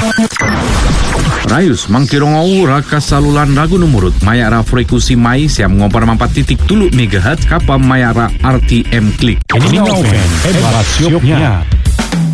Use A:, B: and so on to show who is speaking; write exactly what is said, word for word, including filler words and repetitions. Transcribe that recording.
A: Rayus mangkirongau raka salulan ragu numurut mayara frekuensi mai siam ngompar mampat titik tulu megahertz kapam mayara R T M klik.
B: Ini hebat sioknya.